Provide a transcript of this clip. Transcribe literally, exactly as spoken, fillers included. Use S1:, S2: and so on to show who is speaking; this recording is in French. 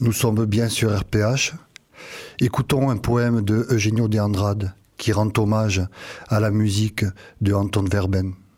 S1: Nous sommes bien sur R P H. Écoutons un poème de Eugenio de Andrade qui rend hommage à la musique de Anton Werben.